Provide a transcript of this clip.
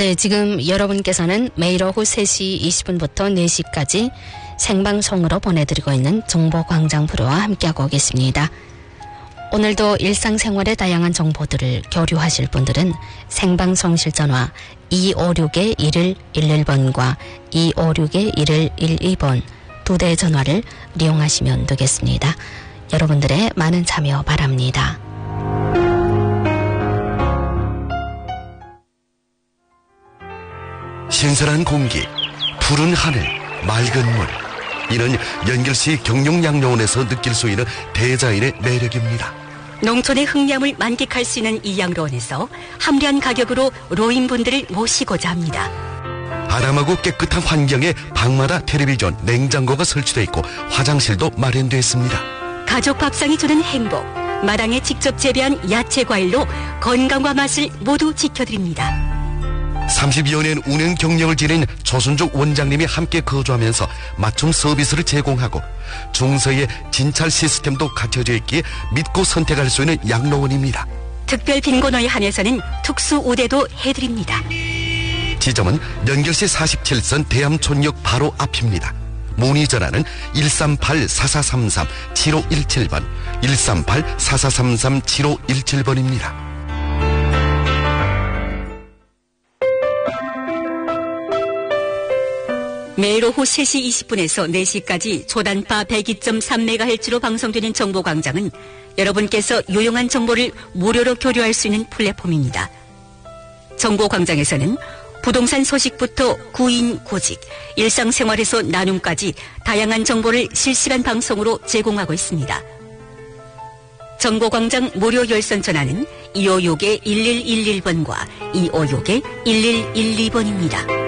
네, 지금 여러분께서는 매일 오후 3시 20분부터 4시까지 생방송으로 보내드리고 있는 정보광장 프로와 함께하고 계십니다. 오늘도 일상생활의 다양한 정보들을 교류하실 분들은 생방송 실전화 256-1111번과 256-1112번 두 대의 전화를 이용하시면 되겠습니다. 여러분들의 많은 참여 바랍니다. 신선한 공기, 푸른 하늘, 맑은 물. 이는 연결시 경룡양로원에서 느낄 수 있는 대자연의 매력입니다. 농촌의 흑량을 만끽할 수 있는 이 양로원에서 합리한 가격으로 노인분들을 모시고자 합니다. 아담하고 깨끗한 환경에 방마다 텔레비전, 냉장고가 설치되어 있고 화장실도 마련되어 있습니다. 가족 밥상이 주는 행복, 마당에 직접 재배한 야채 과일로 건강과 맛을 모두 지켜드립니다. 30여 년 운영 경력을 지닌 조순족 원장님이 함께 거주하면서 맞춤 서비스를 제공하고 중서의 진찰 시스템도 갖춰져 있기에 믿고 선택할 수 있는 양로원입니다. 특별 빈곤호에 한해서는 특수 우대도 해드립니다. 지점은 연결시 47선 대암촌역 바로 앞입니다. 문의 전화는 138-4433-7517번, 138-4433-7517번입니다. 매일 오후 3시 20분에서 4시까지 초단파 102.3MHz로 방송되는 정보광장은 여러분께서 유용한 정보를 무료로 교류할 수 있는 플랫폼입니다. 정보광장에서는 부동산 소식부터 구인, 구직, 일상생활에서 나눔까지 다양한 정보를 실시간 방송으로 제공하고 있습니다. 정보광장 무료 열선 전화는 256-1111번과 256-1112번입니다.